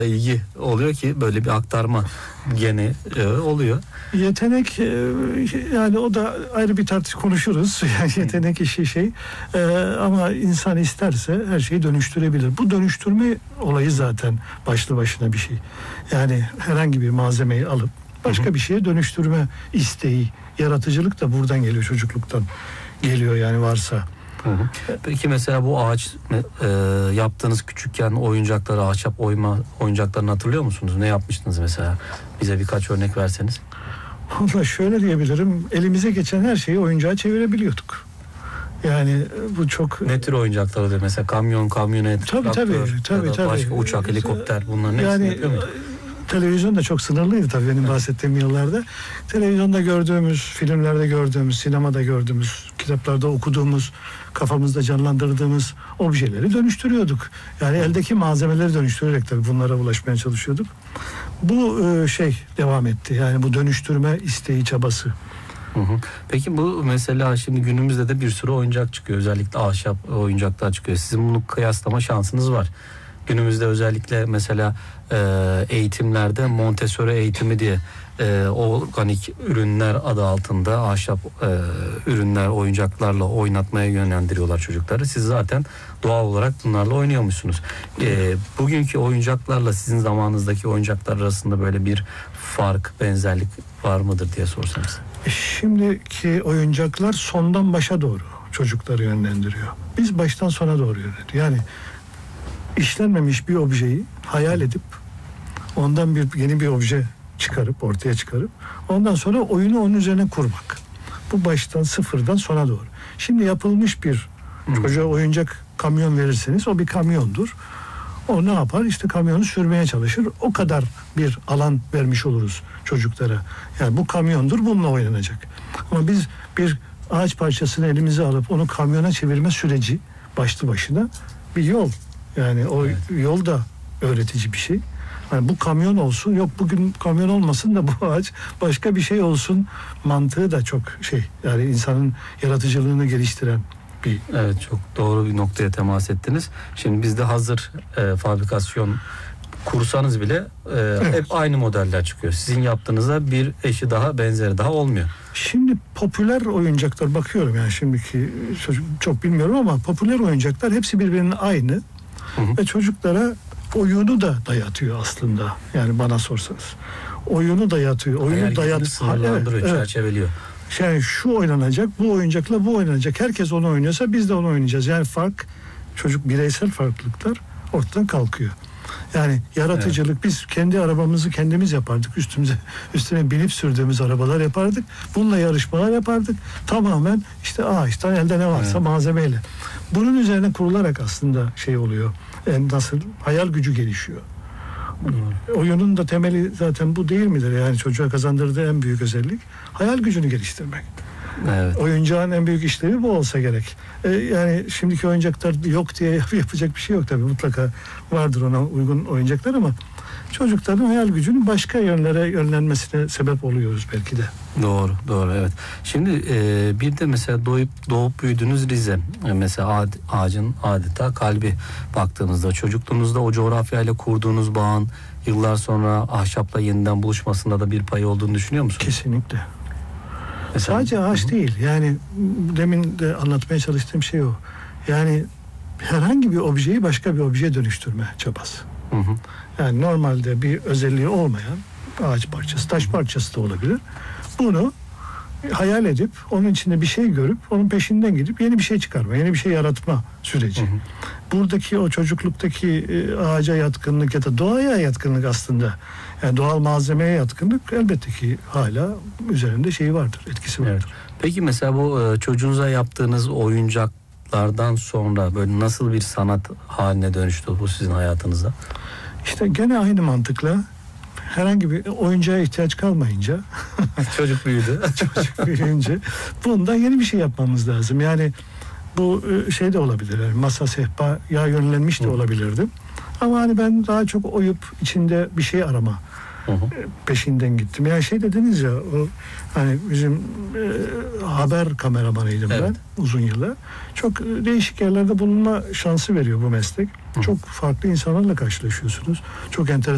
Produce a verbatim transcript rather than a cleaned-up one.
ilgi oluyor ki böyle bir aktarma gene e, oluyor. Yetenek e, yani o da ayrı bir tartış konuşuruz. Yani yetenek işi şey e, ama insan isterse her şeyi dönüştürebilir. Bu dönüştürme olayı zaten başlı başına bir şey. Yani herhangi bir malzemeyi alıp başka hı hı. bir şeye dönüştürme isteği, yaratıcılık da buradan geliyor, çocukluktan geliyor yani varsa. Hı hı. Peki mesela bu ağaç e, yaptığınız küçükken oyuncakları, ahşap oyma oyuncaklarını hatırlıyor musunuz? Ne yapmıştınız mesela? Bize birkaç örnek verseniz. Vallahi şöyle diyebilirim. Elimize geçen her şeyi oyuncağa çevirebiliyorduk. Yani bu çok... Ne tür oyuncaklar oluyor? Mesela kamyon, kamyonet, tabii, traktör, tabii, tabii, ya da tabii. başka uçak, helikopter, bunların hepsini yani, yapıyor muydu? Televizyon da çok sınırlıydı tabii benim bahsettiğim yıllarda. Televizyonda gördüğümüz, filmlerde gördüğümüz, sinemada gördüğümüz, kitaplarda okuduğumuz, kafamızda canlandırdığımız objeleri dönüştürüyorduk. Yani eldeki malzemeleri dönüştürerek tabii bunlara ulaşmaya çalışıyorduk. Bu şey devam etti. Yani bu dönüştürme isteği, çabası. Hı hı. Peki bu mesela şimdi günümüzde de bir sürü oyuncak çıkıyor. Özellikle ahşap oyuncaklar çıkıyor. Sizin bunu kıyaslama şansınız var. Günümüzde özellikle mesela e, eğitimlerde Montessori eğitimi diye e, organik ürünler adı altında ahşap e, ürünler, oyuncaklarla oynatmaya yönlendiriyorlar çocukları. Siz zaten doğal olarak bunlarla oynuyormuşsunuz. E, bugünkü oyuncaklarla sizin zamanınızdaki oyuncaklar arasında böyle bir fark, benzerlik var mıdır diye sorsanız. Şimdiki oyuncaklar sondan başa doğru çocukları yönlendiriyor. Biz baştan sona doğru yönlendiriyor. Yani işlenmemiş bir objeyi hayal edip ondan bir yeni bir obje çıkarıp ortaya çıkarıp ondan sonra oyunu onun üzerine kurmak. Bu baştan sıfırdan sona doğru. Şimdi yapılmış bir çocuğa oyuncak kamyon verirseniz o bir kamyondur. O ne yapar? İşte kamyonu sürmeye çalışır. O kadar bir alan vermiş oluruz çocuklara. Yani bu kamyondur, bununla oynanacak. Ama biz bir ağaç parçasını elimize alıp onu kamyona çevirme süreci başlı başına bir yol. Yani o evet. yol da öğretici bir şey. Yani bu kamyon olsun, yok bugün kamyon olmasın da bu ağaç başka bir şey olsun mantığı da çok şey. Yani insanın yaratıcılığını geliştiren bir... Evet, çok doğru bir noktaya temas ettiniz. Şimdi bizde hazır e, fabrikasyon kursanız bile e, evet. hep aynı modeller çıkıyor. Sizin yaptığınızda bir eşi daha, benzeri daha olmuyor. Şimdi popüler oyuncaklar bakıyorum yani şimdiki çocuk çok bilmiyorum ama popüler oyuncaklar hepsi birbirinin aynı. Hı hı. Ve çocuklara oyunu da dayatıyor aslında. Yani bana sorsanız. Oyunu dayatıyor. Oyunu dayat sınırlandırıyor, evet, çerçeveliyor. Yani şu oynanacak, bu oyuncakla bu oynanacak. Herkes onu oynuyorsa biz de onu oynayacağız. Yani fark, çocuk bireysel farklılıklar ortadan kalkıyor. Yani yaratıcılık, evet. Biz kendi arabamızı kendimiz yapardık. Üstümüze üstüne binip sürdüğümüz arabalar yapardık. Bununla yarışmalar yapardık. Tamamen işte ağaçtan elde ne varsa evet. malzemeyle. Bunun üzerine kurularak aslında şey oluyor. Yani nasıl hayal gücü gelişiyor. Hmm. Oyunun da temeli zaten bu değil midir? Yani çocuğa kazandırdığı en büyük özellik hayal gücünü geliştirmek. Evet. Oyuncağın en büyük işlevi bu olsa gerek. Ee, yani şimdiki oyuncaklar yok diye yapacak bir şey yok tabii. Mutlaka vardır ona uygun oyuncaklar ama çocukların hayal gücünün başka yönlere yönlenmesine sebep oluyoruz belki de. Doğru, doğru, evet. Şimdi e, bir de mesela doğup doğup büyüdüğünüz Rize, e, mesela ağac, ağacın adeta kalbi baktığınızda, çocukluğunuzda o coğrafyayla kurduğunuz bağın yıllar sonra ahşapla yeniden buluşmasında da bir payı olduğunu düşünüyor musunuz? Kesinlikle. Mesela, sadece ağaç hı-hı. değil. Yani demin de anlatmaya çalıştığım şey o. Yani herhangi bir objeyi başka bir objeye dönüştürme çabası. Hı hı. Yani normalde bir özelliği olmayan ağaç parçası, taş parçası da olabilir. Bunu hayal edip, onun içinde bir şey görüp, onun peşinden gidip yeni bir şey çıkarma, yeni bir şey yaratma süreci. Hı hı. Buradaki o çocukluktaki e, ağaca yatkınlık ya da doğaya yatkınlık aslında, yani doğal malzemeye yatkınlık elbette ki hala üzerinde şeyi vardır, etkisi vardır. Evet. Peki mesela bu çocuğunuza yaptığınız oyuncaklardan sonra böyle nasıl bir sanat haline dönüştü bu sizin hayatınızda? İşte gene aynı mantıkla herhangi bir oyuncağa ihtiyaç kalmayınca çocuk büyüdü. çocuk büyüyünce bundan yeni bir şey yapmamız lazım. Yani bu şey de olabilir. Yani masa sehpa ya yönlenmiş de olabilirdi. Ama hani ben daha çok oyup içinde bir şey arama hı hı. peşinden gittim. Yani şey dediniz ya, o hani bizim e, haber kameramanıydım evet. ben uzun yıllar. Çok değişik yerlerde bulunma şansı veriyor bu meslek. Hı. Çok farklı insanlarla karşılaşıyorsunuz. Çok enteresan